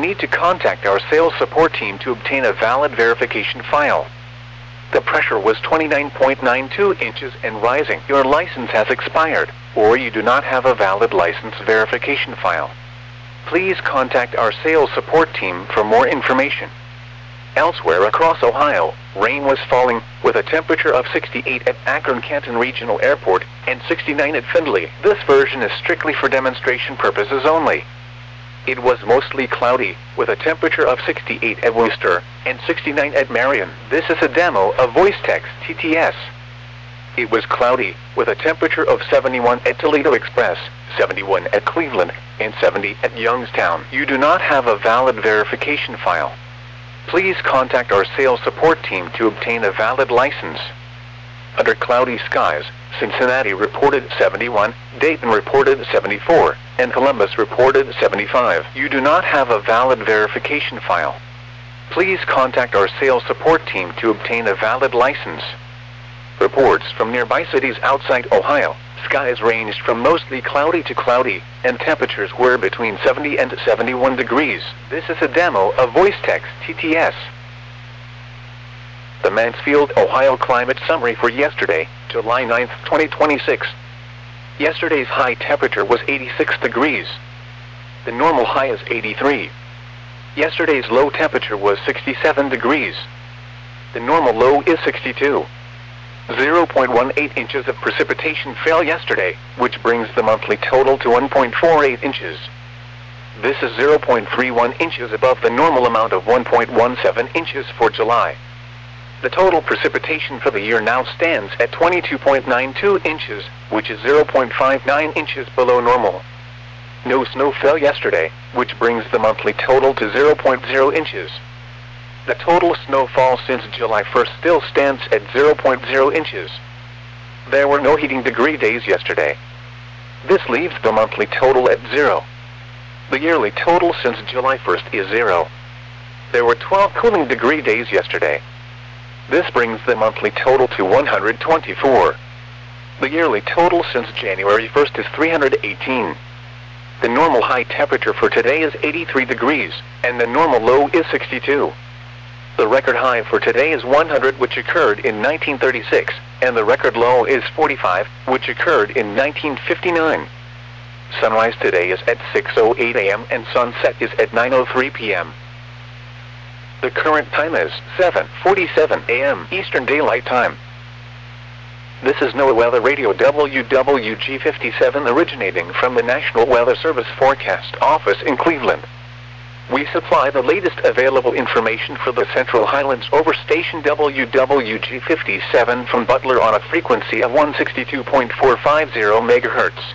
need to contact our sales support team to obtain a valid verification file. The pressure was 29.92 inches and rising. Your license has expired, or you do not have a valid license verification file. Please contact our sales support team for more information. Elsewhere across Ohio, rain was falling, with a temperature of 68 at Akron-Canton Regional Airport and 69 at Findlay. This version is strictly for demonstration purposes only. It was mostly cloudy, with a temperature of 68 at Worcester and 69 at Marion. This is a demo of VoiceText TTS. It was cloudy, with a temperature of 71 at Toledo Express, 71 at Cleveland, and 70 at Youngstown. You do not have a valid verification file. Please contact our sales support team to obtain a valid license. Under cloudy skies, Cincinnati reported 71, Dayton reported 74, and Columbus reported 75. You do not have a valid verification file. Please contact our sales support team to obtain a valid license. Reports from nearby cities outside Ohio, skies ranged from mostly cloudy to cloudy, and temperatures were between 70 and 71 degrees. This is a demo of VoiceText TTS. The Mansfield, Ohio Climate Summary for yesterday, July 9, 2026. Yesterday's high temperature was 86 degrees. The normal high is 83. Yesterday's low temperature was 67 degrees. The normal low is 62. 0.18 inches of precipitation fell yesterday, which brings the monthly total to 1.48 inches. This is 0.31 inches above the normal amount of 1.17 inches for July. The total precipitation for the year now stands at 22.92 inches, which is 0.59 inches below normal. No snow fell yesterday, which brings the monthly total to 0.0 inches. The total snowfall since July 1st still stands at 0.0 inches. There were no heating degree days yesterday. This leaves the monthly total at 0. The yearly total since July 1st is 0. There were 12 cooling degree days yesterday. This brings the monthly total to 124. The yearly total since January 1st is 318. The normal high temperature for today is 83 degrees, and the normal low is 62. The record high for today is 100, which occurred in 1936, and the record low is 45, which occurred in 1959. Sunrise today is at 6:08 a.m. and sunset is at 9:03 p.m. The current time is 7:47 a.m. Eastern Daylight Time. This is NOAA Weather Radio WWG57 originating from the National Weather Service Forecast Office in Cleveland. We supply the latest available information for the Central Highlands over station WWG57 from Butler on a frequency of 162.450 MHz.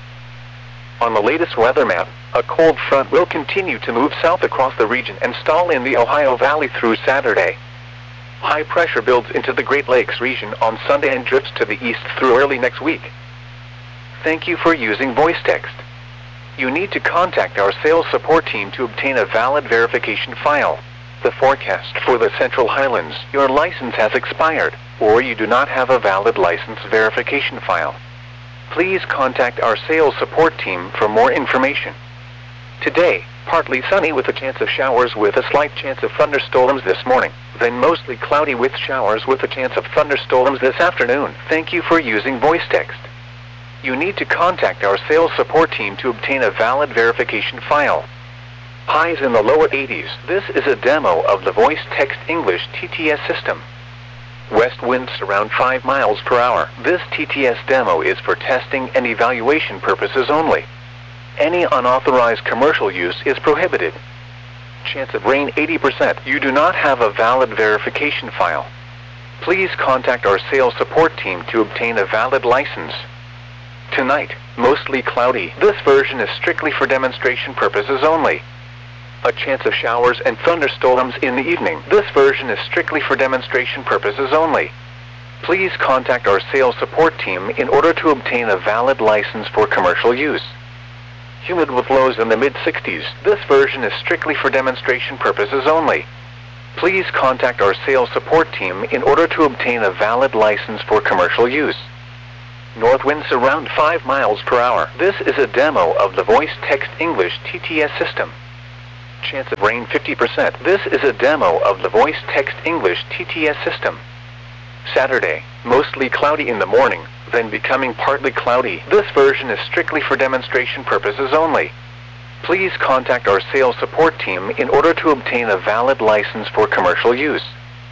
On the latest weather map, a cold front will continue to move south across the region and stall in the Ohio Valley through Saturday. High pressure builds into the Great Lakes region on Sunday and drifts to the east through early next week. Thank you for using VoiceText. You need to contact our sales support team to obtain a valid verification file. The forecast for the Central Highlands, your license has expired, or you do not have a valid license verification file. Please contact our sales support team for more information. Today, partly sunny with a chance of showers with a slight chance of thunderstorms this morning, then mostly cloudy with showers with a chance of thunderstorms this afternoon. Thank you for using VoiceText. You need to contact our sales support team to obtain a valid verification file. Highs in the lower 80s. This is a demo of the VoiceText English TTS system. West winds around 5 miles per hour. This TTS demo is for testing and evaluation purposes only. Any unauthorized commercial use is prohibited. Chance of rain 80%. You do not have a valid verification file. Please contact our sales support team to obtain a valid license. Tonight, mostly cloudy. This version is strictly for demonstration purposes only. A chance of showers and thunderstorms in the evening. This version is strictly for demonstration purposes only. Please contact our sales support team in order to obtain a valid license for commercial use. Humid with lows in the mid-60s. This version is strictly for demonstration purposes only. Please contact our sales support team in order to obtain a valid license for commercial use. North winds around 5 miles per hour. This is a demo of the VoiceText English TTS system. Chance of rain 50%. This is a demo of the Voice Text English TTS system. Saturday, mostly cloudy in the morning, then becoming partly cloudy. This version is strictly for demonstration purposes only. Please contact our sales support team in order to obtain a valid license for commercial use.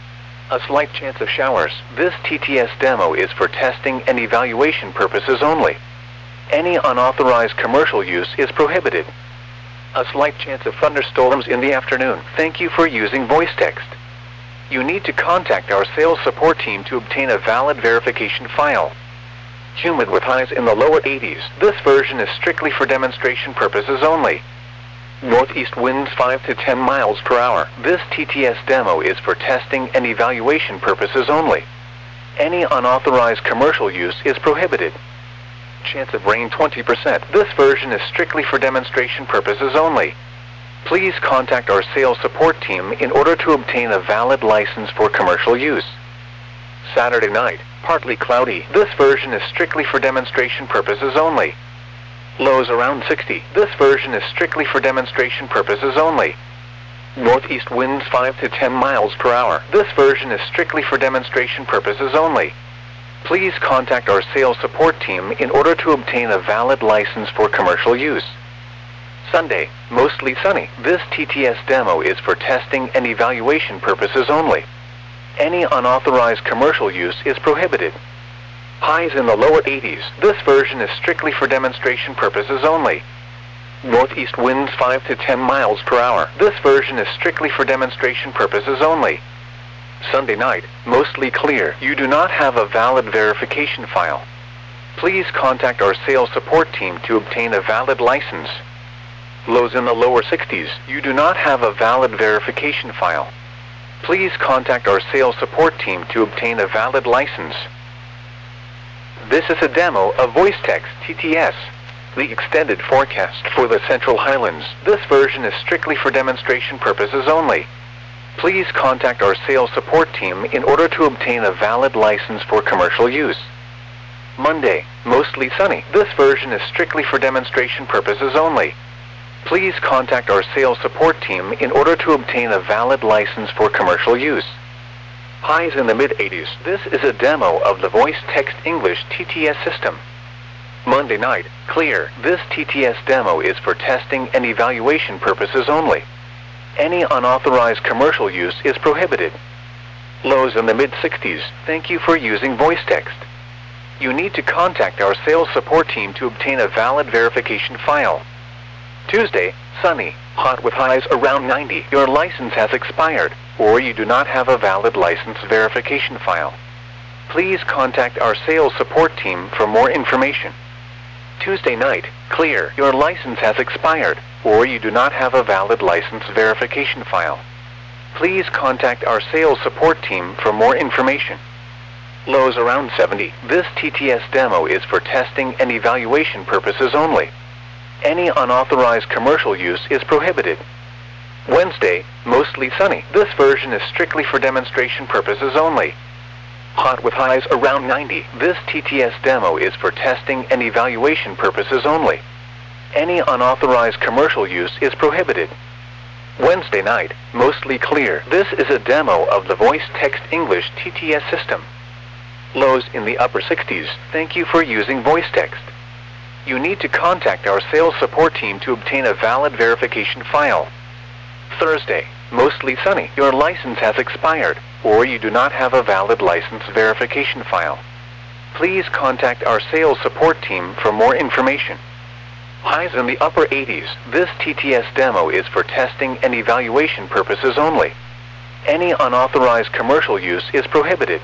A slight chance of showers. This TTS demo is for testing and evaluation purposes only. Any unauthorized commercial use is prohibited. A slight chance of thunderstorms in the afternoon. Thank you for using voice text. You need to contact our sales support team to obtain a valid verification file. Humid with highs in the lower 80s. This version is strictly for demonstration purposes only. Northeast winds 5 to 10 miles per hour. This TTS demo is for testing and evaluation purposes only. Any unauthorized commercial use is prohibited. Chance of rain 20%. This version is strictly for demonstration purposes only. Please contact our sales support team in order to obtain a valid license for commercial use. Saturday night, partly cloudy. This version is strictly for demonstration purposes only. Lows around 60. This version is strictly for demonstration purposes only. Northeast winds 5 to 10 miles per hour. This version is strictly for demonstration purposes only. Please contact our sales support team in order to obtain a valid license for commercial use. Sunday, mostly sunny. This TTS demo is for testing and evaluation purposes only. Any unauthorized commercial use is prohibited. Highs in the lower 80s. This version is strictly for demonstration purposes only. Northeast winds 5 to 10 miles per hour. This version is strictly for demonstration purposes only. Sunday night, mostly clear. You do not have a valid verification file. Please contact our sales support team to obtain a valid license. Lows in the lower 60s. You do not have a valid verification file. Please contact our sales support team to obtain a valid license. This is a demo of Voice Text TTS, the extended forecast for the Central Highlands. This version is strictly for demonstration purposes only. Please contact our sales support team in order to obtain a valid license for commercial use. Monday, mostly sunny. This version is strictly for demonstration purposes only. Please contact our sales support team in order to obtain a valid license for commercial use. Highs in the mid-80s. This is a demo of the Voice Text English TTS system. Monday night, clear. This TTS demo is for testing and evaluation purposes only. Any unauthorized commercial use is prohibited. Lows in the mid-60s. Thank you for using voice text. You need to contact our sales support team to obtain a valid verification file. Tuesday, sunny, hot with highs around 90. Your license has expired, or you do not have a valid license verification file. Please contact our sales support team for more information. Tuesday night, clear. Your license has expired, or you do not have a valid license verification file. Please contact our sales support team for more information. Lows around 70. This TTS demo is for testing and evaluation purposes only. Any unauthorized commercial use is prohibited. Wednesday, mostly sunny. This version is strictly for demonstration purposes only. Hot with highs around 90. This TTS demo is for testing and evaluation purposes only. Any unauthorized commercial use is prohibited. Wednesday night, mostly clear. This is a demo of the Voice Text English TTS system. Lows in the upper 60s. Thank you for using voice text. You need to contact our sales support team to obtain a valid verification file. Thursday, mostly sunny. Your license has expired, or you do not have a valid license verification file. Please contact our sales support team for more information. Highs in the upper 80s. This TTS demo is for testing and evaluation purposes only. Any unauthorized commercial use is prohibited.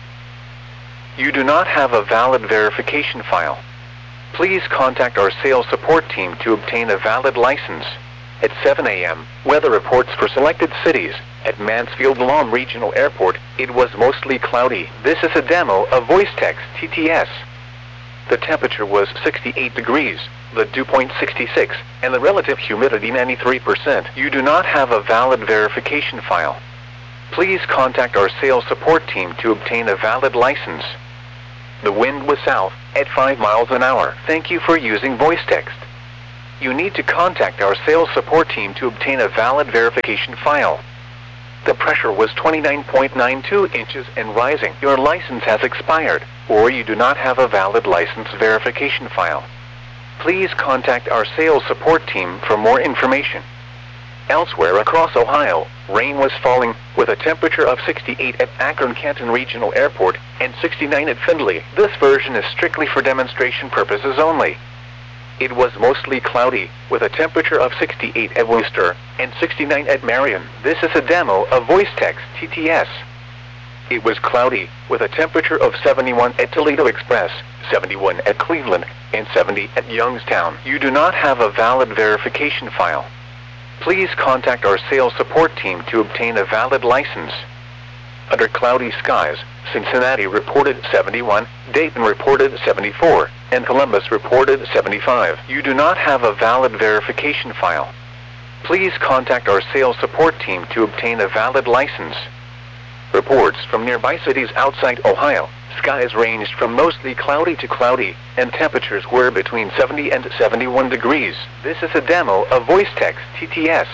You do not have a valid verification file. Please contact our sales support team to obtain a valid license. At 7 a.m., weather reports for selected cities. At Mansfield-Lam Regional Airport, it was mostly cloudy. This is a demo of Voice Text TTS. The temperature was 68 degrees, the dew point 66, and the relative humidity 93%. You do not have a valid verification file. Please contact our sales support team to obtain a valid license. The wind was south, at 5 miles an hour. Thank you for using voice text. You need to contact our sales support team to obtain a valid verification file. The pressure was 29.92 inches and rising. Your license has expired, or you do not have a valid license verification file. Please contact our sales support team for more information. Elsewhere across Ohio, rain was falling, with a temperature of 68 at Akron-Canton Regional Airport and 69 at Findlay. This version is strictly for demonstration purposes only. It was mostly cloudy, with a temperature of 68 at Worcester and 69 at Marion. This is a demo of VoiceText TTS. It was cloudy, with a temperature of 71 at Toledo Express, 71 at Cleveland, and 70 at Youngstown. You do not have a valid verification file. Please contact our sales support team to obtain a valid license. Under cloudy skies, Cincinnati reported 71, Dayton reported 74, and Columbus reported 75. You do not have a valid verification file. Please contact our sales support team to obtain a valid license. Reports from nearby cities outside Ohio, skies ranged from mostly cloudy to cloudy, and temperatures were between 70 and 71 degrees. This is a demo of VoiceText TTS.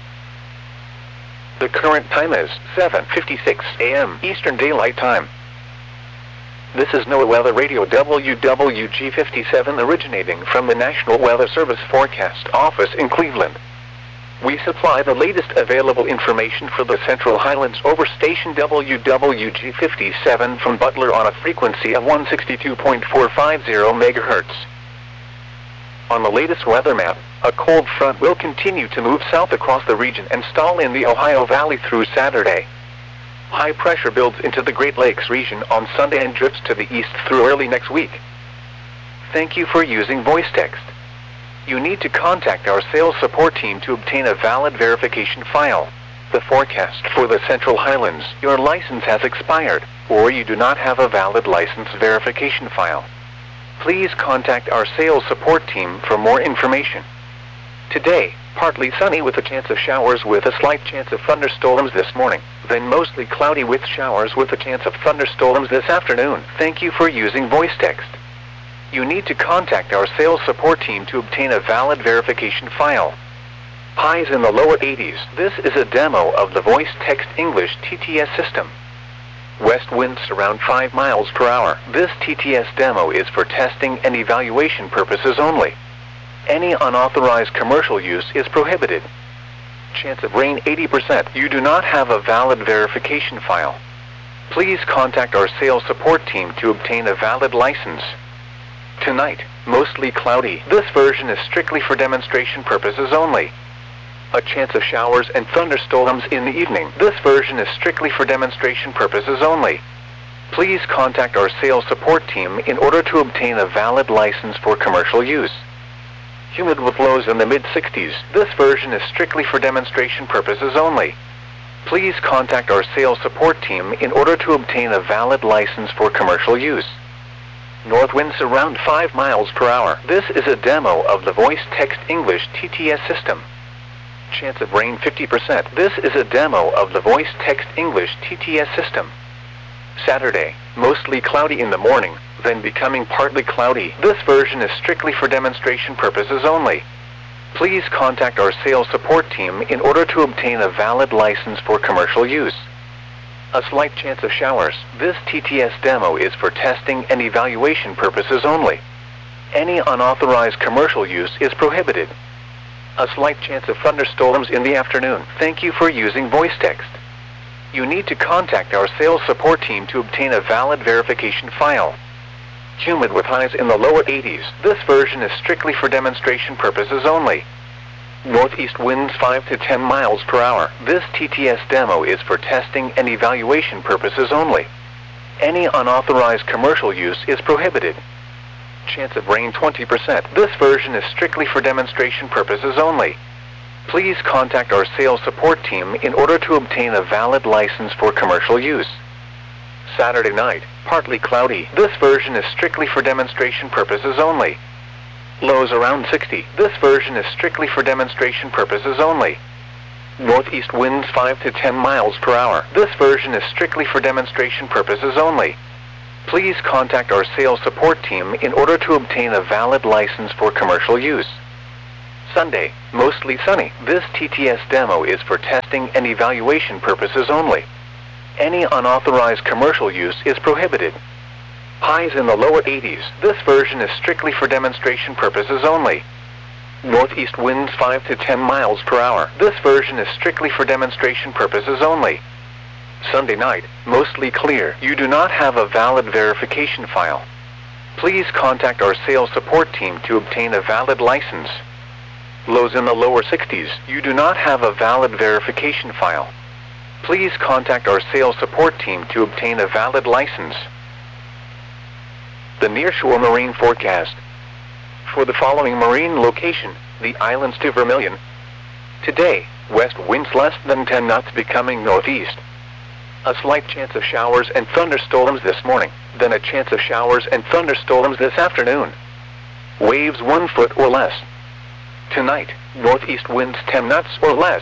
The current time is 7:56 a.m. Eastern Daylight Time. This is NOAA Weather Radio WWG57 originating from the National Weather Service Forecast Office in Cleveland. We supply the latest available information for the Central Highlands over station WWG57 from Butler on a frequency of 162.450 MHz. On the latest weather map, a cold front will continue to move south across the region and stall in the Ohio Valley through Saturday. High pressure builds into the Great Lakes region on Sunday and drifts to the east through early next week. Thank you for using VoiceText. You need to contact our sales support team to obtain a valid verification file. The forecast for the Central Highlands, your license has expired, or you do not have a valid license verification file. Please contact our sales support team for more information. Today, partly sunny with a chance of showers with a slight chance of thunderstorms this morning, then mostly cloudy with showers with a chance of thunderstorms this afternoon. Thank you for using VoiceText. You need to contact our sales support team to obtain a valid verification file. Highs in the lower 80s. This is a demo of the VoiceText English TTS system. West winds around 5 miles per hour. This TTS demo is for testing and evaluation purposes only. Any unauthorized commercial use is prohibited. Chance of rain 80%. You do not have a valid verification file. Please contact our sales support team to obtain a valid license. Tonight, mostly cloudy. This version is strictly for demonstration purposes only. A chance of showers and thunderstorms in the evening. This version is strictly for demonstration purposes only. Please contact our sales support team in order to obtain a valid license for commercial use. Humid with lows in the mid-60s. This version is strictly for demonstration purposes only. Please contact our sales support team in order to obtain a valid license for commercial use. North winds around 5 miles per hour. This is a demo of the VoiceText English TTS system. Chance of rain 50%. This is a demo of the VoiceText English TTS system. Saturday, mostly cloudy in the morning, then becoming partly cloudy. This version is strictly for demonstration purposes only. Please contact our sales support team in order to obtain a valid license for commercial use. A slight chance of showers. This TTS demo is for testing and evaluation purposes only. Any unauthorized commercial use is prohibited. A slight chance of thunderstorms in the afternoon. Thank you for using VoiceText. You need to contact our sales support team to obtain a valid verification file. Humid with highs in the lower 80s. This version is strictly for demonstration purposes only. Northeast winds 5 to 10 miles per hour. This TTS demo is for testing and evaluation purposes only. Any unauthorized commercial use is prohibited. Chance of rain 20%. This version is strictly for demonstration purposes only. Please contact our sales support team in order to obtain a valid license for commercial use. Saturday night, partly cloudy. This version is strictly for demonstration purposes only. Lows around 60. This version is strictly for demonstration purposes only. Northeast winds 5 to 10 miles per hour. This version is strictly for demonstration purposes only. Please contact our sales support team in order to obtain a valid license for commercial use. Sunday, mostly sunny. This TTS demo is for testing and evaluation purposes only. Any unauthorized commercial use is prohibited. Highs in the lower 80s. This version is strictly for demonstration purposes only. Northeast winds 5 to 10 miles per hour. This version is strictly for demonstration purposes only. Sunday night, mostly clear. You do not have a valid verification file. Please contact our sales support team to obtain a valid license. Lows in the lower 60s. You do not have a valid verification file. Please contact our sales support team to obtain a valid license. The nearshore marine forecast. For the following marine location, the islands to Vermilion. Today, west winds less than 10 knots becoming northeast. A slight chance of showers and thunderstorms this morning, then a chance of showers and thunderstorms this afternoon. Waves 1 foot or less. Tonight, northeast winds 10 knots or less.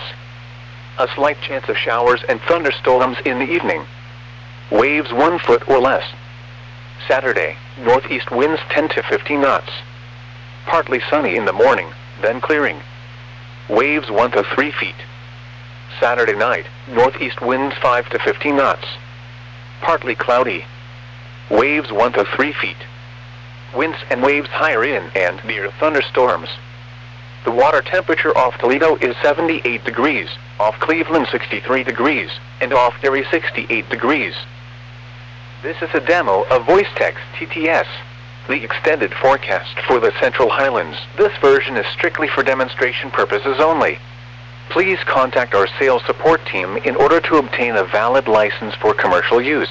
A slight chance of showers and thunderstorms in the evening. Waves 1 foot or less. Saturday, northeast winds 10 to 15 knots. Partly sunny in the morning, then clearing. Waves 1 to 3 feet. Saturday night, northeast winds 5 to 15 knots. Partly cloudy. Waves 1 to 3 feet. Winds and waves higher in and near thunderstorms. The water temperature off Toledo is 78 degrees, off Cleveland 63 degrees, and off Erie 68 degrees. This is a demo of VoiceText TTS, the extended forecast for the Central Highlands. This version is strictly for demonstration purposes only. Please contact our sales support team in order to obtain a valid license for commercial use.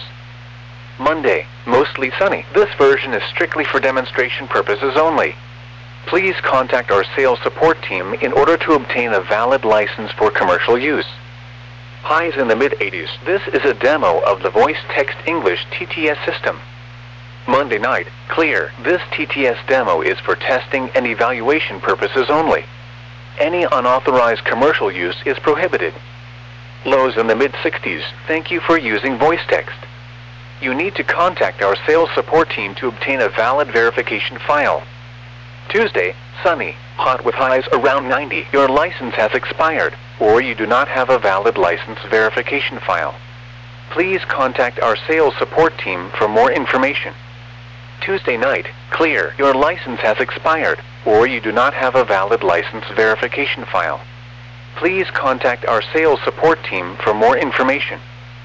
Monday, mostly sunny. This version is strictly for demonstration purposes only. Please contact our sales support team in order to obtain a valid license for commercial use. Highs in the mid-80s. This is a demo of the VoiceText English TTS system. Monday night, clear. This TTS demo is for testing and evaluation purposes only. Any unauthorized commercial use is prohibited. Lows in the mid-60s. Thank you for using VoiceText. You need to contact our sales support team to obtain a valid verification file. Tuesday, sunny, hot with highs around 90. Your license has expired, or you do not have a valid license verification file. Please contact our sales support team for more information. Tuesday night, clear. Your license has expired, or you do not have a valid license verification file. Please contact our sales support team for more information.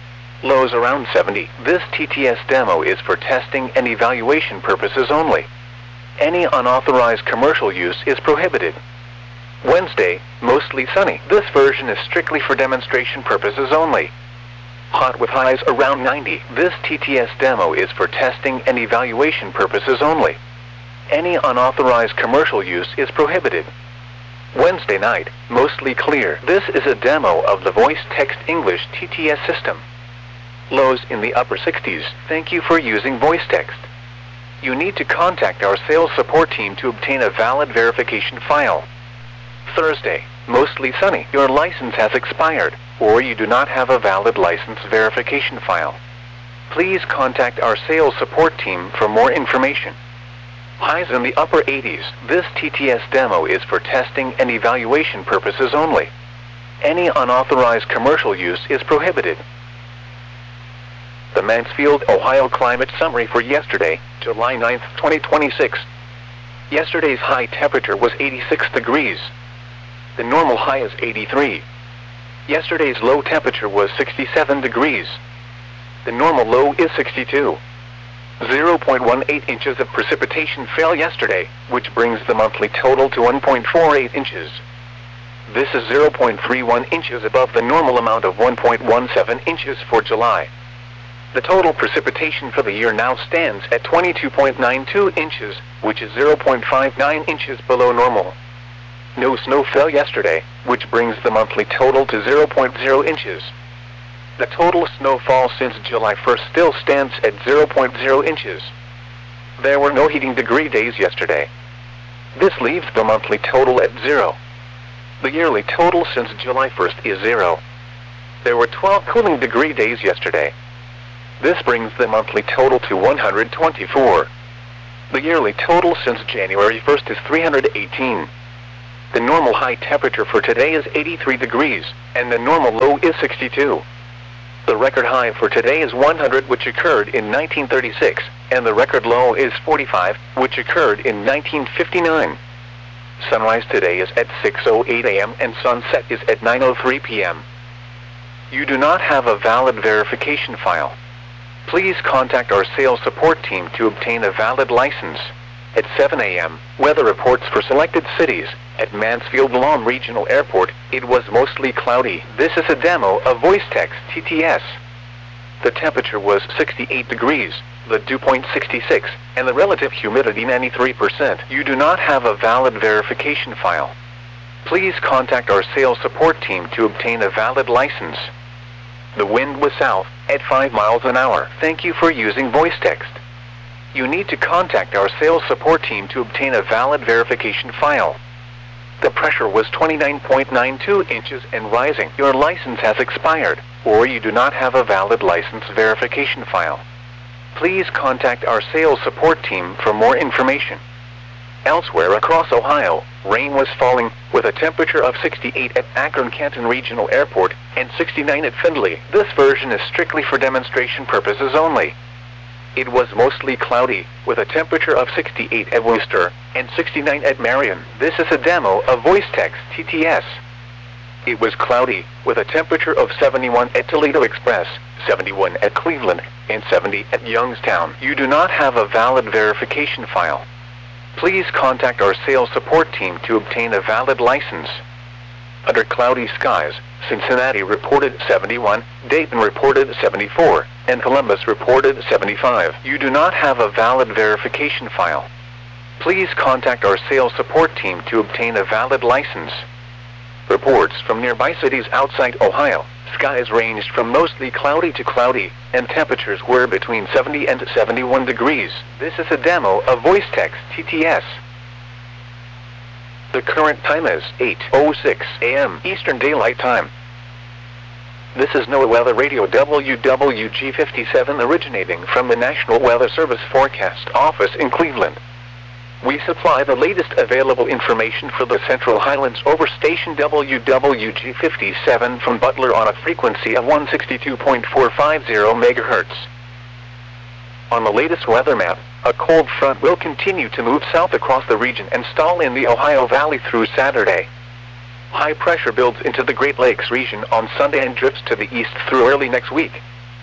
Lows around 70. This TTS demo is for testing and evaluation purposes only. Any unauthorized commercial use is prohibited. Wednesday, mostly sunny. This version is strictly for demonstration purposes only. Hot with highs around 90. This TTS demo is for testing and evaluation purposes only. Any unauthorized commercial use is prohibited. Wednesday night, mostly clear. This is a demo of the VoiceText English TTS system. Lows in the upper 60s. Thank you for using VoiceText. You need to contact our sales support team to obtain a valid verification file. Thursday, mostly sunny. Your license has expired, or you do not have a valid license verification file. Please contact our sales support team for more information. Highs in the upper 80s. This TTS demo is for testing and evaluation purposes only. Any unauthorized commercial use is prohibited. The Mansfield, Ohio climate summary for yesterday, July 9, 2026. Yesterday's high temperature was 86 degrees. The normal high is 83. Yesterday's low temperature was 67 degrees. The normal low is 62. 0.18 inches of precipitation fell yesterday, which brings the monthly total to 1.48 inches. This is 0.31 inches above the normal amount of 1.17 inches for July. The total precipitation for the year now stands at 22.92 inches, which is 0.59 inches below normal. No snow fell yesterday, which brings the monthly total to 0.0 inches. The total snowfall since July 1st still stands at 0.0 inches. There were no heating degree days yesterday. This leaves the monthly total at 0. The yearly total since July 1st is 0. There were 12 cooling degree days yesterday. This brings the monthly total to 124. The yearly total since January 1st is 318. The normal high temperature for today is 83 degrees, and the normal low is 62. The record high for today is 100, which occurred in 1936, and the record low is 45, which occurred in 1959. Sunrise today is at 6:08 a.m. and sunset is at 9:03 p.m. You do not have a valid verification file. Please contact our sales support team to obtain a valid license. At 7 a.m., weather reports for selected cities. At Mansfield-Lom Regional Airport, it was mostly cloudy. This is a demo of VoiceText TTS. The temperature was 68 degrees, the dew point 66, and the relative humidity 93%. You do not have a valid verification file. Please contact our sales support team to obtain a valid license. The wind was south, at 5 miles an hour. Thank you for using VoiceText. You need to contact our sales support team to obtain a valid verification file. The pressure was 29.92 inches and rising. Your license has expired, or you do not have a valid license verification file. Please contact our sales support team for more information. Elsewhere across Ohio, rain was falling, with a temperature of 68 at Akron-Canton Regional Airport and 69 at Findlay. This version is strictly for demonstration purposes only. It was mostly cloudy, with a temperature of 68 at Worcester and 69 at Marion. This is a demo of VoiceText TTS. It was cloudy, with a temperature of 71 at Toledo Express, 71 at Cleveland, and 70 at Youngstown. You do not have a valid verification file. Please contact our sales support team to obtain a valid license. Under cloudy skies, Cincinnati reported 71, Dayton reported 74, and Columbus reported 75. You do not have a valid verification file. Please contact our sales support team to obtain a valid license. Reports from nearby cities outside Ohio, skies ranged from mostly cloudy to cloudy, and temperatures were between 70 and 71 degrees. This is a demo of VoiceText TTS. The current time is 8:06 a.m. Eastern Daylight Time. This is NOAA Weather Radio WWG57 originating from the National Weather Service Forecast Office in Cleveland. We supply the latest available information for the Central Highlands over station WWG57 from Butler on a frequency of 162.450 MHz. On the latest weather map, a cold front will continue to move south across the region and stall in the Ohio Valley through Saturday. High pressure builds into the Great Lakes region on Sunday and drifts to the east through early next week.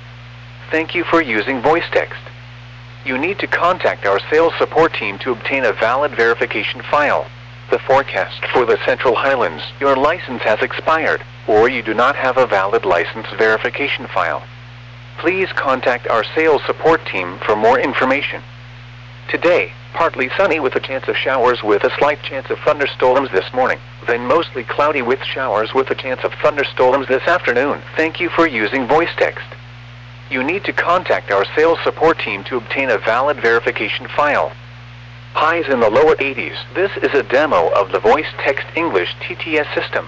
Thank you for using VoiceText. You need to contact our sales support team to obtain a valid verification file. The forecast for the Central Highlands, your license has expired, or you do not have a valid license verification file. Please contact our sales support team for more information. Today, partly sunny with a chance of showers with a slight chance of thunderstorms this morning, then mostly cloudy with showers with a chance of thunderstorms this afternoon. Thank you for using VoiceText. You need to contact our sales support team to obtain a valid verification file. Highs in the lower 80s. This is a demo of the VoiceText English TTS system.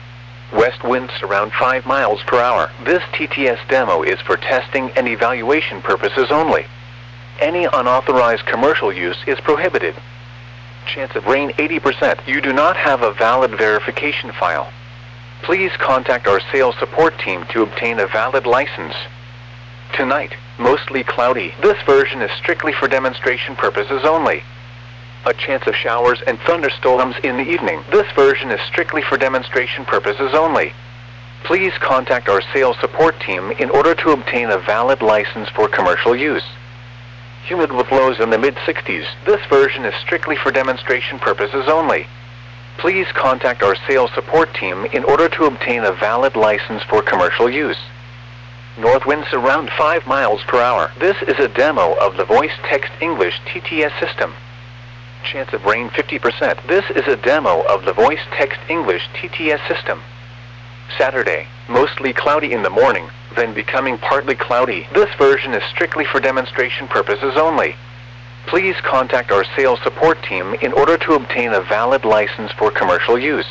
West winds around 5 miles per hour. This TTS demo is for testing and evaluation purposes only. Any unauthorized commercial use is prohibited. Chance of rain 80%. You do not have a valid verification file. Please contact our sales support team to obtain a valid license. Tonight, mostly cloudy. This version is strictly for demonstration purposes only. A chance of showers and thunderstorms in the evening. This version is strictly for demonstration purposes only. Please contact our sales support team in order to obtain a valid license for commercial use. Humid with lows in the mid-60s. This version is strictly for demonstration purposes only. Please contact our sales support team in order to obtain a valid license for commercial use. North winds around 5 miles per hour. This is a demo of the VoiceText English TTS system. Chance of rain 50%. This is a demo of the VoiceText English TTS system. Saturday, mostly cloudy in the morning, then becoming partly cloudy. This version is strictly for demonstration purposes only. Please contact our sales support team in order to obtain a valid license for commercial use.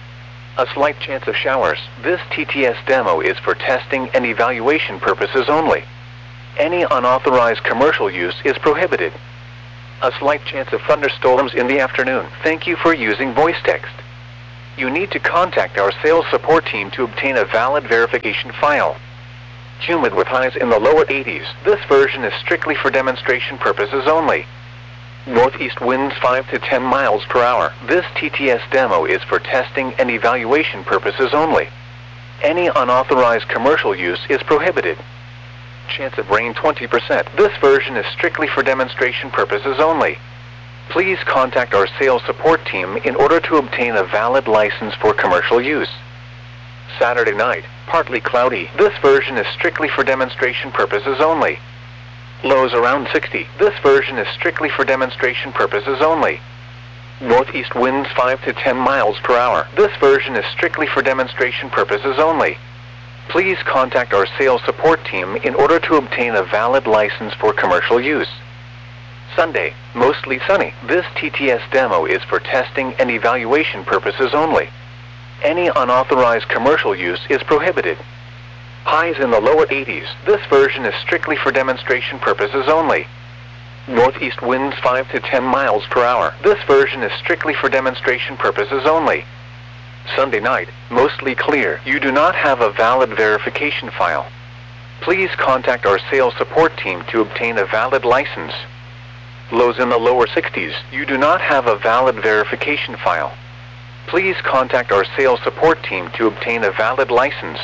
A slight chance of showers. This TTS demo is for testing and evaluation purposes only. Any unauthorized commercial use is prohibited. A slight chance of thunderstorms in the afternoon. Thank you for using VoiceText. You need to contact our sales support team to obtain a valid verification file. Humid with highs in the lower 80s. This version is strictly for demonstration purposes only. Northeast winds 5 to 10 miles per hour. This TTS demo is for testing and evaluation purposes only. Any unauthorized commercial use is prohibited. Chance of rain 20%. This version is strictly for demonstration purposes only. Please contact our sales support team in order to obtain a valid license for commercial use. Saturday night, partly cloudy. This version is strictly for demonstration purposes only. Lows around 60. This version is strictly for demonstration purposes only. Northeast winds 5 to 10 miles per hour. This version is strictly for demonstration purposes only. Please contact our sales support team in order to obtain a valid license for commercial use. Sunday, mostly sunny. This TTS demo is for testing and evaluation purposes only. Any unauthorized commercial use is prohibited. Highs in the lower 80s. This version is strictly for demonstration purposes only. Northeast winds 5 to 10 miles per hour. This version is strictly for demonstration purposes only. Sunday night, mostly clear. You do not have a valid verification file. Please contact our sales support team to obtain a valid license. Lows in the lower 60s. You do not have a valid verification file. Please contact our sales support team to obtain a valid license.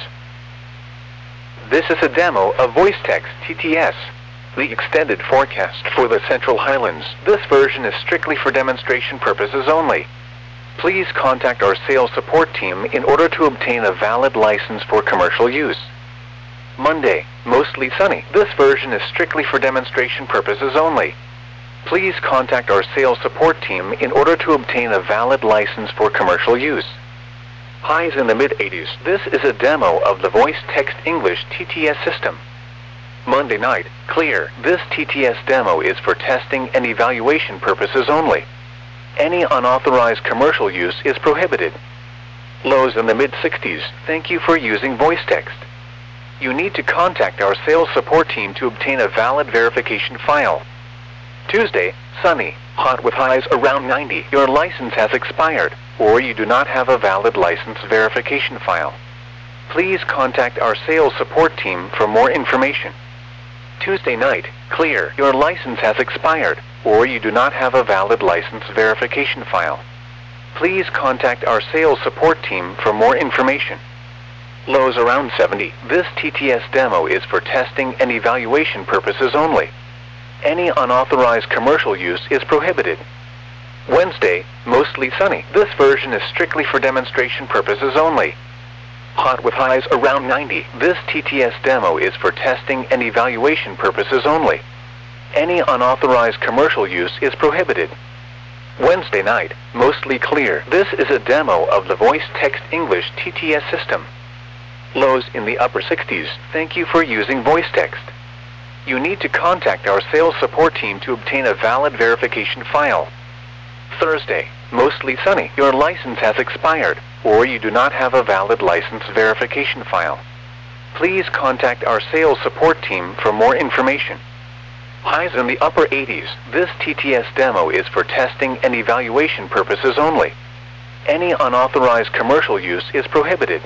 This is a demo of VoiceText TTS, the extended forecast for the Central Highlands. This version is strictly for demonstration purposes only. Please contact our sales support team in order to obtain a valid license for commercial use. Monday, mostly sunny. This version is strictly for demonstration purposes only. Please contact our sales support team in order to obtain a valid license for commercial use. Highs in the mid-80s. This is a demo of the VoiceText English TTS system. Monday night, clear. This TTS demo is for testing and evaluation purposes only. Any unauthorized commercial use is prohibited. Lows in the mid-60s. Thank you for using VoiceText. You need to contact our sales support team to obtain a valid verification file. Tuesday, sunny, hot with highs around 90. Your license has expired, or you do not have a valid license verification file. Please contact our sales support team for more information. Tuesday night, clear. Your license has expired, or you do not have a valid license verification file. Please contact our sales support team for more information. Lows around 70. This TTS demo is for testing and evaluation purposes only. Any unauthorized commercial use is prohibited. Wednesday, mostly sunny. This version is strictly for demonstration purposes only. Hot with highs around 90. This TTS demo is for testing and evaluation purposes only. Any unauthorized commercial use is prohibited. Wednesday night, mostly clear. This is a demo of the VoiceText English TTS system. Lows in the upper 60s. Thank you for using VoiceText. You need to contact our sales support team to obtain a valid verification file. Thursday, mostly sunny. Your license has expired, or you do not have a valid license verification file. Please contact our sales support team for more information. Highs in the upper 80s. This TTS demo is for testing and evaluation purposes only. Any unauthorized commercial use is prohibited.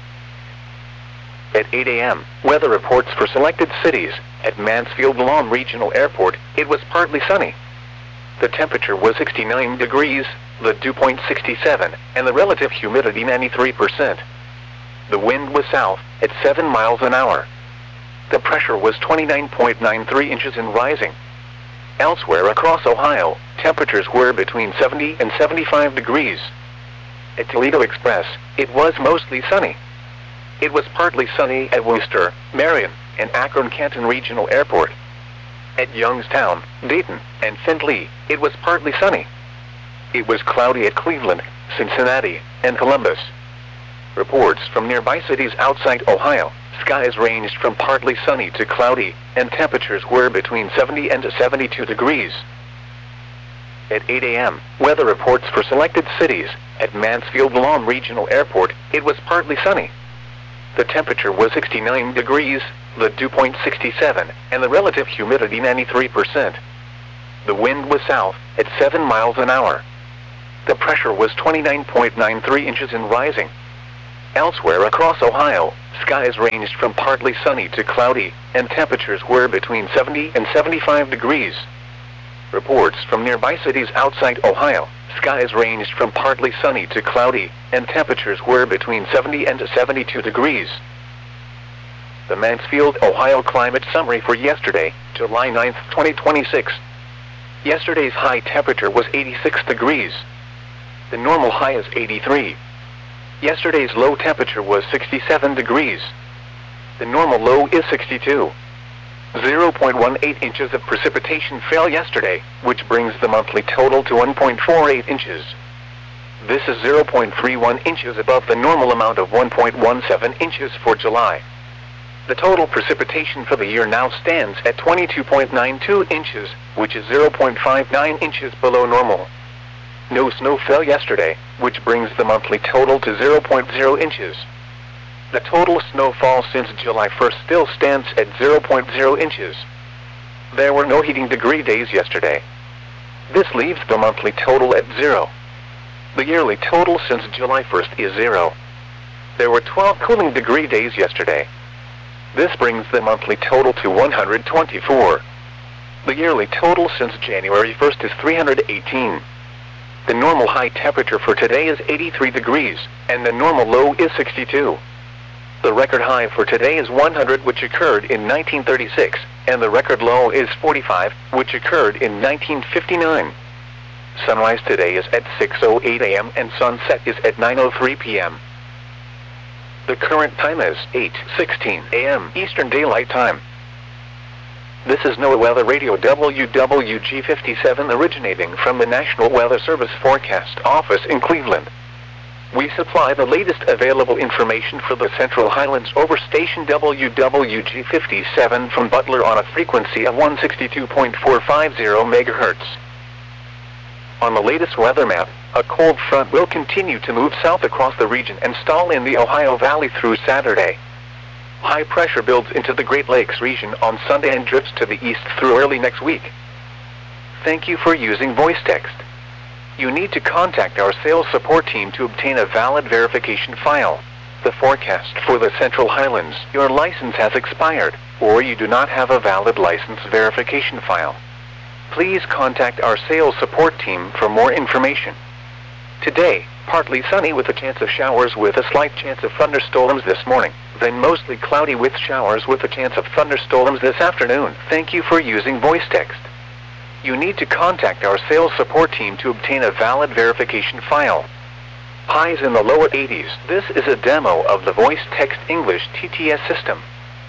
At 8 a.m., weather reports for selected cities. At Mansfield Lawn Regional Airport, it was partly sunny. The temperature was 69 degrees, the dew point 67, and the relative humidity 93%. The wind was south, at 7 miles an hour. The pressure was 29.93 inches and rising. Elsewhere across Ohio, temperatures were between 70 and 75 degrees. At Toledo Express, it was mostly sunny. It was partly sunny at Worcester, Marion, and Akron-Canton Regional Airport. At Youngstown, Dayton, and Findlay, it was partly sunny. It was cloudy at Cleveland, Cincinnati, and Columbus. Reports from nearby cities outside Ohio, skies ranged from partly sunny to cloudy, and temperatures were between 70 and 72 degrees. At 8 a.m., weather reports for selected cities. At Mansfield Lawn Regional Airport, it was partly sunny. The temperature was 69 degrees, the dew point 67, and the relative humidity 93%. The wind was south, at 7 miles an hour. The pressure was 29.93 inches and rising. Elsewhere across Ohio, skies ranged from partly sunny to cloudy, and temperatures were between 70 and 75 degrees. Reports from nearby cities outside Ohio, skies ranged from partly sunny to cloudy, and temperatures were between 70 and 72 degrees. The Mansfield, Ohio Climate Summary for yesterday, July 9, 2026. Yesterday's high temperature was 86 degrees. The normal high is 83. Yesterday's low temperature was 67 degrees. The normal low is 62. 0.18 inches of precipitation fell yesterday, which brings the monthly total to 1.48 inches. This is 0.31 inches above the normal amount of 1.17 inches for July. The total precipitation for the year now stands at 22.92 inches, which is 0.59 inches below normal. No snow fell yesterday, which brings the monthly total to 0.0 inches. The total snowfall since July 1st still stands at 0.0 inches. There were no heating degree days yesterday. This leaves the monthly total at 0. The yearly total since July 1st is 0. There were 12 cooling degree days yesterday. This brings the monthly total to 124. The yearly total since January 1st is 318. The normal high temperature for today is 83 degrees, and the normal low is 62. The record high for today is 100, which occurred in 1936, and the record low is 45, which occurred in 1959. Sunrise today is at 6:08 a.m. and sunset is at 9:03 p.m. The current time is 8:16 a.m. Eastern Daylight Time. This is NOAA Weather Radio WWG57 originating from the National Weather Service Forecast Office in Cleveland. We supply the latest available information for the Central Highlands over station WWG57 from Butler on a frequency of 162.450 MHz. On the latest weather map, a cold front will continue to move south across the region and stall in the Ohio Valley through Saturday. High pressure builds into the Great Lakes region on Sunday and drifts to the east through early next week. Thank you for using voice text. You need to contact our sales support team to obtain a valid verification file. The forecast for the Central Highlands, your license has expired, or you do not have a valid license verification file. Please contact our sales support team for more information. Today, partly sunny with a chance of showers with a slight chance of thunderstorms this morning, then mostly cloudy with showers with a chance of thunderstorms this afternoon. Thank you for using voice text. You need to contact our sales support team to obtain a valid verification file. Highs in the lower 80s. This is a demo of the Voice Text English TTS system.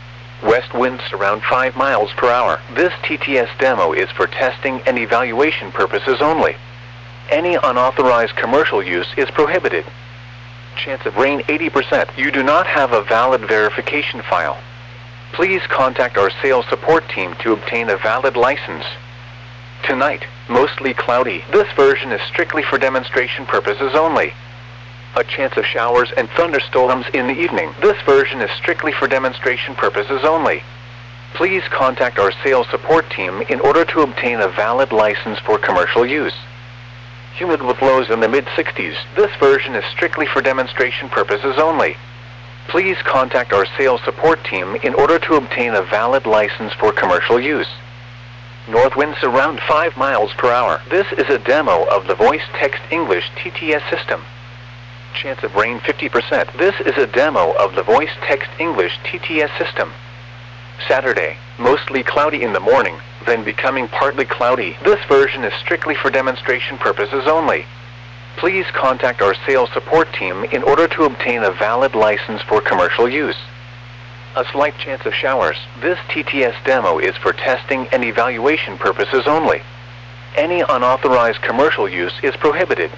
West winds around 5 miles per hour. This TTS demo is for testing and evaluation purposes only. Any unauthorized commercial use is prohibited. Chance of rain 80%. You do not have a valid verification file. Please contact our sales support team to obtain a valid license. Tonight, mostly cloudy. This version is strictly for demonstration purposes only. A chance of showers and thunderstorms in the evening. This version is strictly for demonstration purposes only. Please contact our sales support team in order to obtain a valid license for commercial use. Humid with lows in the mid-60s. This version is strictly for demonstration purposes only. Please contact our sales support team in order to obtain a valid license for commercial use. North winds around 5 miles per hour. This is a demo of the Voice Text English TTS system. Chance of rain 50%. This is a demo of the Voice Text English TTS system. Saturday, mostly cloudy in the morning, then becoming partly cloudy. This version is strictly for demonstration purposes only. Please contact our sales support team in order to obtain a valid license for commercial use. A slight chance of showers. This TTS demo is for testing and evaluation purposes only. Any unauthorized commercial use is prohibited.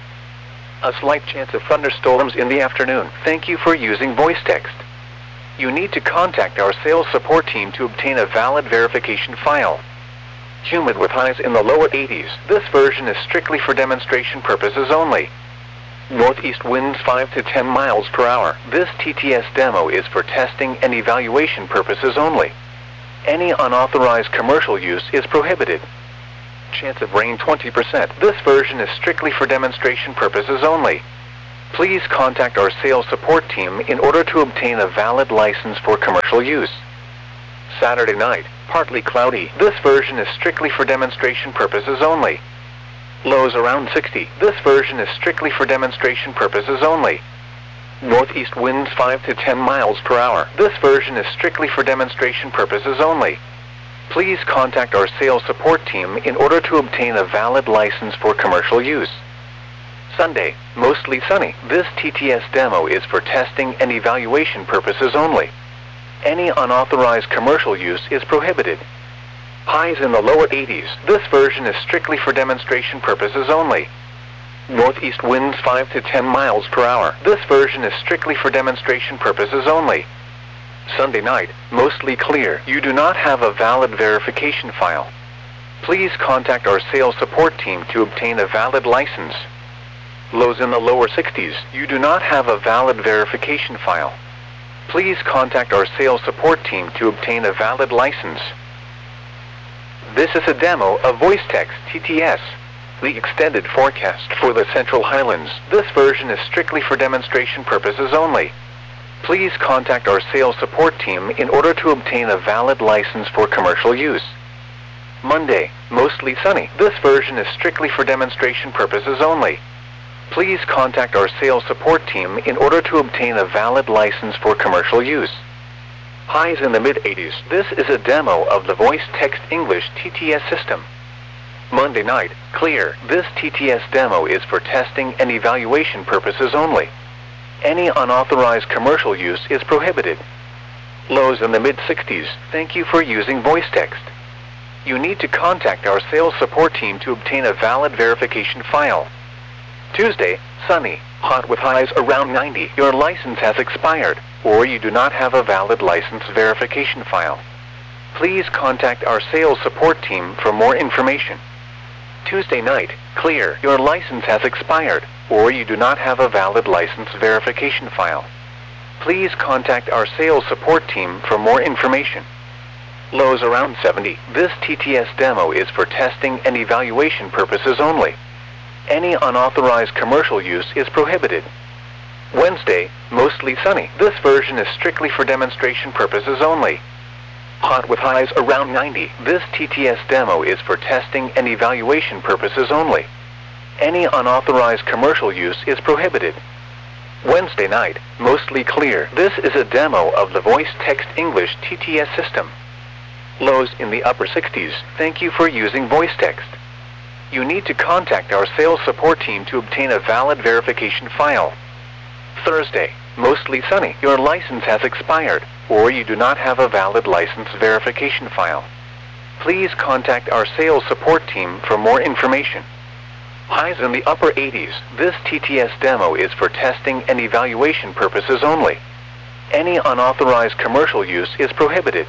A slight chance of thunderstorms in the afternoon. Thank you for using voice text. You need to contact our sales support team to obtain a valid verification file. Humid with highs in the lower 80s. This version is strictly for demonstration purposes only. Northeast winds 5 to 10 miles per hour. This TTS demo is for testing and evaluation purposes only. Any unauthorized commercial use is prohibited. Chance of rain 20%. This version is strictly for demonstration purposes only. Please contact our sales support team in order to obtain a valid license for commercial use. Saturday night, partly cloudy. This version is strictly for demonstration purposes only. Lows around 60. This version is strictly for demonstration purposes only. Northeast winds 5 to 10 miles per hour. This version is strictly for demonstration purposes only. Please contact our sales support team in order to obtain a valid license for commercial use. Sunday, mostly sunny. This TTS demo is for testing and evaluation purposes only. Any unauthorized commercial use is prohibited. Highs in the lower 80s. This version is strictly for demonstration purposes only. Northeast winds 5 to 10 miles per hour. This version is strictly for demonstration purposes only. Sunday night, mostly clear. You do not have a valid verification file. Please contact our sales support team to obtain a valid license. Lows in the lower 60s. You do not have a valid verification file. Please contact our sales support team to obtain a valid license. This is a demo of VoiceText TTS, the extended forecast for the Central Highlands. This version is strictly for demonstration purposes only. Please contact our sales support team in order to obtain a valid license for commercial use. Monday, mostly sunny. This version is strictly for demonstration purposes only. Please contact our sales support team in order to obtain a valid license for commercial use. Highs in the mid-80s. This is a demo of the VoiceText English TTS system. Monday night, clear. This TTS demo is for testing and evaluation purposes only. Any unauthorized commercial use is prohibited. Lows in the mid-60s. Thank you for using VoiceText. You need to contact our sales support team to obtain a valid verification file. Tuesday, sunny, hot with highs around 90. Your license has expired, or you do not have a valid license verification file. Please contact our sales support team for more information. Tuesday night, clear. Your license has expired, or you do not have a valid license verification file. Please contact our sales support team for more information. Lows around 70. This TTS demo is for testing and evaluation purposes only. Any unauthorized commercial use is prohibited. Wednesday, mostly sunny. This version is strictly for demonstration purposes only. Hot with highs around 90. This TTS demo is for testing and evaluation purposes only. Any unauthorized commercial use is prohibited. Wednesday night, mostly clear. This is a demo of the VoiceText English TTS system. Lows in the upper 60s. Thank you for using VoiceText. You need to contact our sales support team to obtain a valid verification file. Thursday, mostly sunny. Your license has expired, or you do not have a valid license verification file. Please contact our sales support team for more information. Highs in the upper 80s. This TTS demo is for testing and evaluation purposes only. Any unauthorized commercial use is prohibited.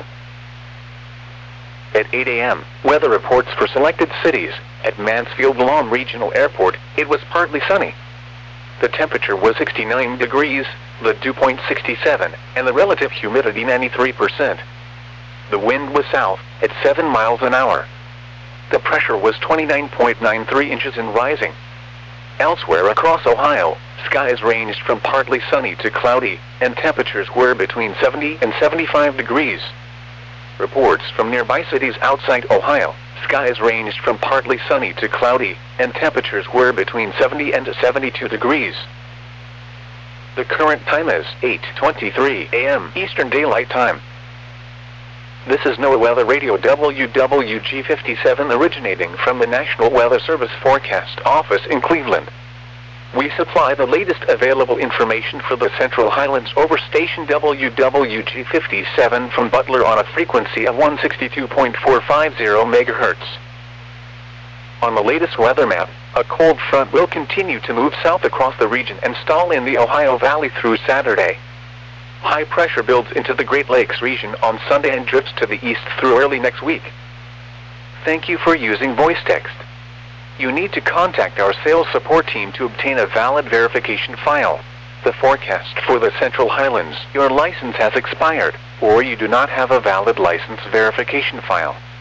At 8 a.m., weather reports for selected cities. At Mansfield-Lam Regional Airport, it was partly sunny. The temperature was 69 degrees, the dew point 67, and the relative humidity 93%. The wind was south, at 7 miles an hour. The pressure was 29.93 inches and rising. Elsewhere across Ohio, skies ranged from partly sunny to cloudy, and temperatures were between 70 and 75 degrees. Reports from nearby cities outside Ohio, skies ranged from partly sunny to cloudy, and temperatures were between 70 and 72 degrees. The current time is 8:23 a.m. Eastern Daylight Time. This is NOAA Weather Radio WWG57 originating from the National Weather Service Forecast Office in Cleveland. We supply the latest available information for the Central Highlands over station WWG57 from Butler on a frequency of 162.450 MHz. On the latest weather map, a cold front will continue to move south across the region and stall in the Ohio Valley through Saturday. High pressure builds into the Great Lakes region on Sunday and drifts to the east through early next week. Thank you for using VoiceText. You need to contact our sales support team to obtain a valid verification file. The forecast for the Central Highlands. Your license has expired, or you do not have a valid license verification file.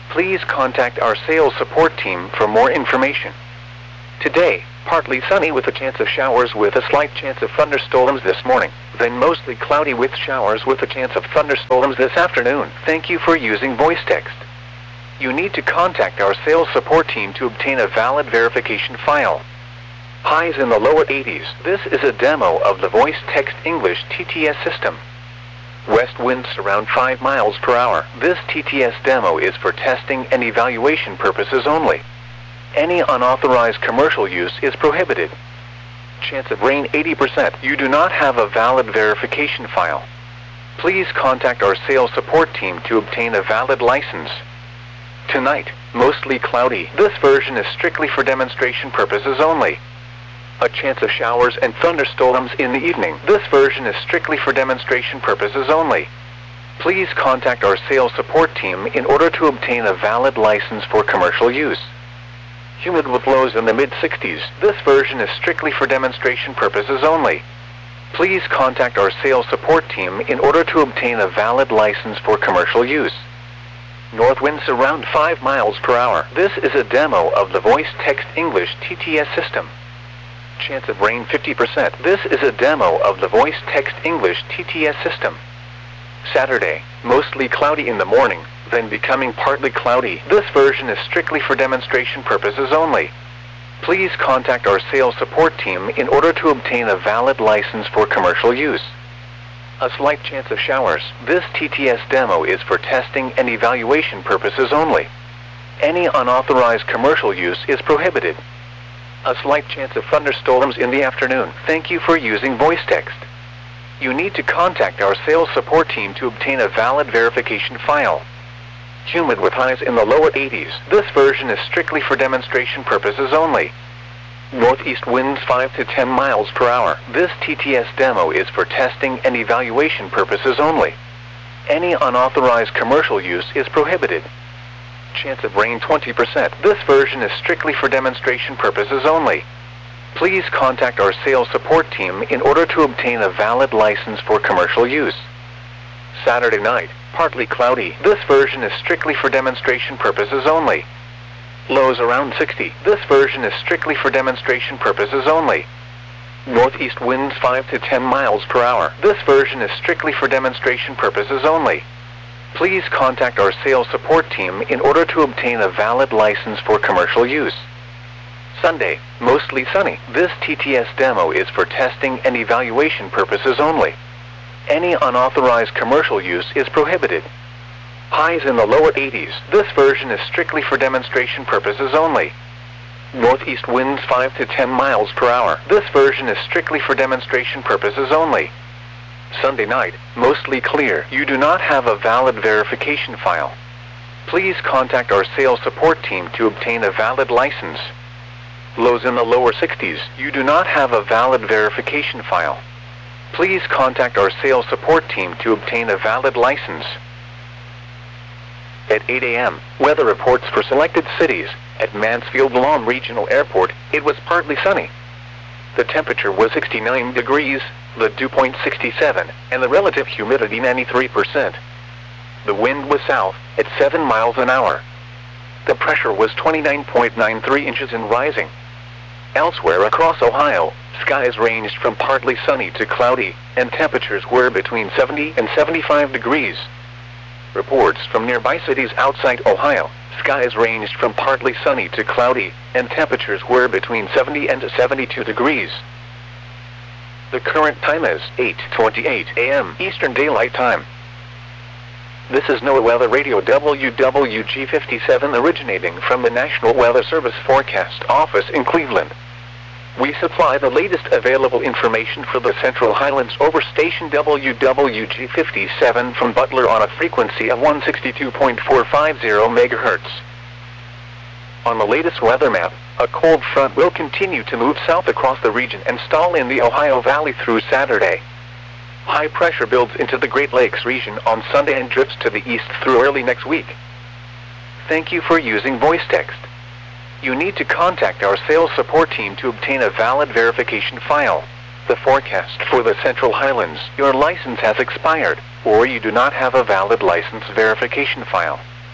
Please contact our sales support team for more information. Today, partly sunny with a chance of showers with a slight chance of thunderstorms this morning, then mostly cloudy with showers with a chance of thunderstorms this afternoon. Thank you for using voice text. You need to contact our sales support team to obtain a valid verification file. Highs in the lower 80s. This is a demo of the Voice Text English TTS system. West winds around 5 miles per hour. This TTS demo is for testing and evaluation purposes only. Any unauthorized commercial use is prohibited. Chance of rain 80%. You do not have a valid verification file. Please contact our sales support team to obtain a valid license. Tonight, mostly cloudy. This version is strictly for demonstration purposes only. A chance of showers and thunderstorms in the evening. This version is strictly for demonstration purposes only. Please contact our sales support team in order to obtain a valid license for commercial use. Humid with lows in the mid-60s. This version is strictly for demonstration purposes only. Please contact our sales support team in order to obtain a valid license for commercial use. North winds around 5 miles per hour. This is a demo of the Voice Text English TTS system. Chance of rain 50%. This is a demo of the Voice Text English TTS system. Saturday, mostly cloudy in the morning, then becoming partly cloudy. This version is strictly for demonstration purposes only. Please contact our sales support team in order to obtain a valid license for commercial use. A slight chance of showers. This TTS demo is for testing and evaluation purposes only. Any unauthorized commercial use is prohibited. A slight chance of thunderstorms in the afternoon. Thank you for using voice text. You need to contact our sales support team to obtain a valid verification file. Humid with highs in the lower 80s. This version is strictly for demonstration purposes only. Northeast winds 5 to 10 miles per hour. This TTS demo is for testing and evaluation purposes only. Any unauthorized commercial use is prohibited. Chance of rain 20%. This version is strictly for demonstration purposes only. Please contact our sales support team in order to obtain a valid license for commercial use. Saturday night, partly cloudy. This version is strictly for demonstration purposes only. Lows around 60. This version is strictly for demonstration purposes only. Northeast winds 5 to 10 miles per hour. This version is strictly for demonstration purposes only. Please contact our sales support team in order to obtain a valid license for commercial use. Sunday, mostly sunny. This TTS demo is for testing and evaluation purposes only. Any unauthorized commercial use is prohibited. Highs in the lower 80s. This version is strictly for demonstration purposes only. Northeast winds 5 to 10 miles per hour. This version is strictly for demonstration purposes only. Sunday night, mostly clear. You do not have a valid verification file. Please contact our sales support team to obtain a valid license. Lows in the lower 60s. You do not have a valid verification file. Please contact our sales support team to obtain a valid license. At 8 a.m., weather reports for selected cities. At Mansfield Lawn Regional Airport, it was partly sunny. The temperature was 69 degrees, the dew point 67, and the relative humidity 93%. The wind was south, at 7 miles an hour. The pressure was 29.93 inches and rising. Elsewhere across Ohio, skies ranged from partly sunny to cloudy, and temperatures were between 70 and 75 degrees. Reports from nearby cities outside Ohio, skies ranged from partly sunny to cloudy, and temperatures were between 70 and 72 degrees. The current time is 8:28 a.m. Eastern Daylight Time. This is NOAA Weather Radio WWG57 originating from the National Weather Service Forecast Office in Cleveland. We supply the latest available information for the Central Highlands over station WWG57 from Butler on a frequency of 162.450 MHz. On the latest weather map, a cold front will continue to move south across the region and stall in the Ohio Valley through Saturday. High pressure builds into the Great Lakes region on Sunday and drifts to the east through early next week. Thank you for using voice text. You need to contact our sales support team to obtain a valid verification file. The forecast for the Central Highlands, your license has expired, or you do not have a valid license verification file.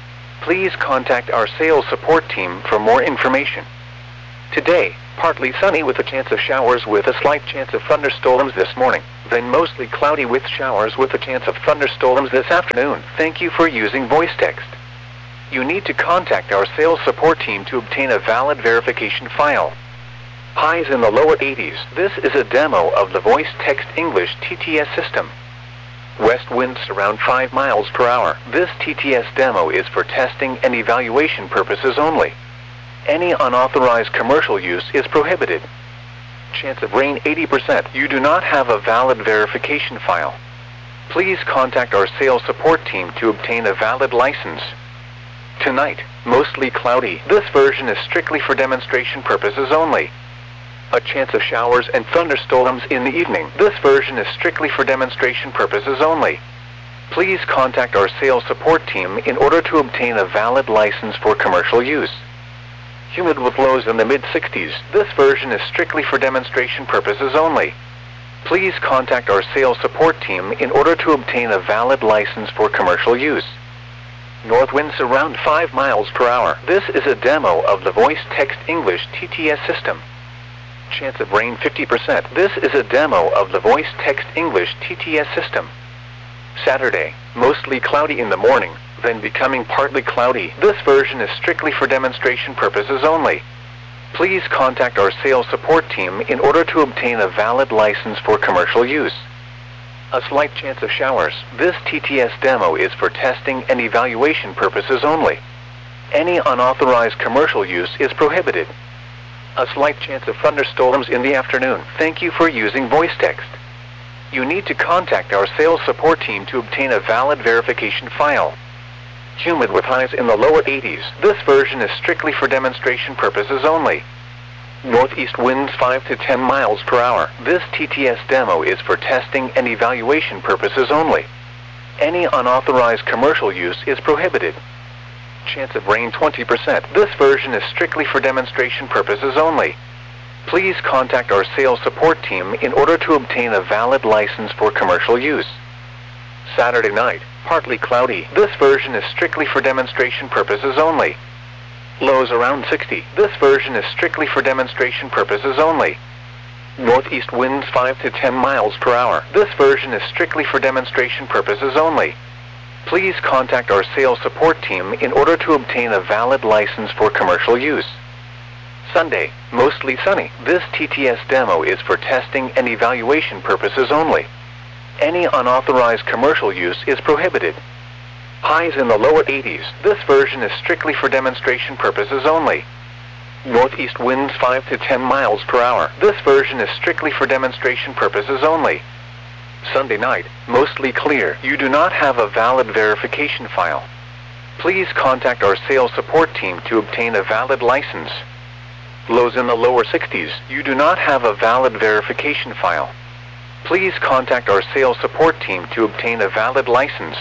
Please contact our sales support team for more information. Today, partly sunny with a chance of showers with a slight chance of thunderstorms this morning. Then mostly cloudy with showers with a chance of thunderstorms this afternoon. Thank you for using voice text. You need to contact our sales support team to obtain a valid verification file. Highs in the lower 80s. This is a demo of the Voice Text English TTS system. West winds around 5 miles per hour. This TTS demo is for testing and evaluation purposes only. Any unauthorized commercial use is prohibited. Chance of rain 80%. You do not have a valid verification file. Please contact our sales support team to obtain a valid license. Tonight, mostly cloudy. This version is strictly for demonstration purposes only. A chance of showers and thunderstorms in the evening. This version is strictly for demonstration purposes only. Please contact our sales support team in order to obtain a valid license for commercial use. Humid with lows in the mid-60s. This version is strictly for demonstration purposes only. Please contact our sales support team in order to obtain a valid license for commercial use. North winds around 5 miles per hour. This is a demo of the Voice Text English TTS system. Chance of rain 50%. This is a demo of the Voice Text English TTS system. Saturday, mostly cloudy in the morning, then becoming partly cloudy. This version is strictly for demonstration purposes only. Please contact our sales support team in order to obtain a valid license for commercial use. A slight chance of showers. This TTS demo is for testing and evaluation purposes only. Any unauthorized commercial use is prohibited. A slight chance of thunderstorms in the afternoon. Thank you for using voice text. You need to contact our sales support team to obtain a valid verification file. Humid with highs in the lower 80s. This version is strictly for demonstration purposes only. Northeast winds 5 to 10 miles per hour. This TTS demo is for testing and evaluation purposes only. Any unauthorized commercial use is prohibited. Chance of rain 20%. This version is strictly for demonstration purposes only. Please contact our sales support team in order to obtain a valid license for commercial use. Saturday night, partly cloudy. This version is strictly for demonstration purposes only. Lows around 60. This version is strictly for demonstration purposes only. Northeast winds 5 to 10 miles per hour. This version is strictly for demonstration purposes only. Please contact our sales support team in order to obtain a valid license for commercial use. Sunday, mostly sunny. This TTS demo is for testing and evaluation purposes only. Any unauthorized commercial use is prohibited. Highs in the lower 80s. This version is strictly for demonstration purposes only. Northeast winds 5 to 10 miles per hour. This version is strictly for demonstration purposes only. Sunday night, mostly clear. You do not have a valid verification file. Please contact our sales support team to obtain a valid license. Lows in the lower 60s. You do not have a valid verification file. Please contact our sales support team to obtain a valid license.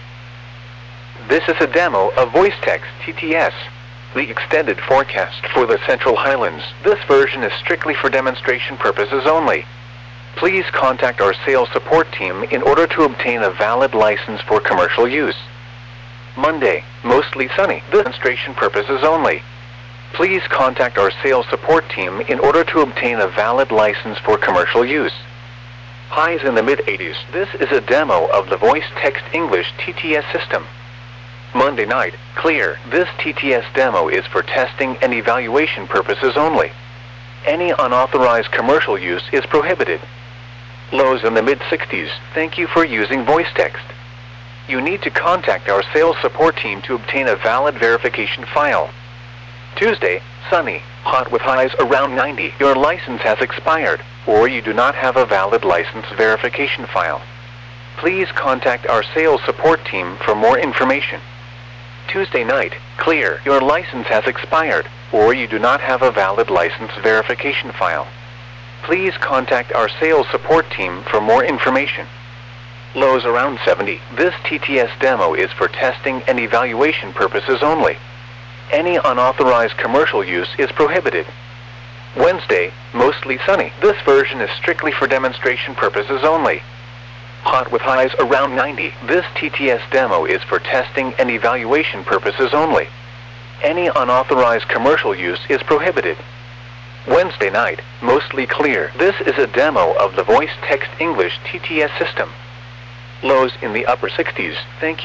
This is a demo of Voice Text TTS. The extended forecast for the Central Highlands. This version is strictly for demonstration purposes only. Please contact our sales support team in order to obtain a valid license for commercial use. Monday, mostly sunny. Demonstration purposes only. Please contact our sales support team in order to obtain a valid license for commercial use. Highs in the mid-80s. This is a demo of the Voice Text English TTS system. Monday night, clear. This TTS demo is for testing and evaluation purposes only. Any unauthorized commercial use is prohibited. Lows in the mid-60s. Thank you for using voice text. You need to contact our sales support team to obtain a valid verification file. Tuesday, sunny, hot with highs around 90. Your license has expired, or you do not have a valid license verification file. Please contact our sales support team for more information. Tuesday night, clear. Your license has expired, or you do not have a valid license verification file. Please contact our sales support team for more information. Lows around 70. This TTS demo is for testing and evaluation purposes only. Any unauthorized commercial use is prohibited. Wednesday, mostly sunny. This version is strictly for demonstration purposes only. hot with highs around 90. This TTS demo is for testing and evaluation purposes only. Any unauthorized commercial use is prohibited. Wednesday night, mostly clear. This is a demo of the Voice Text English TTS system. Lows in the upper 60s. Thank you.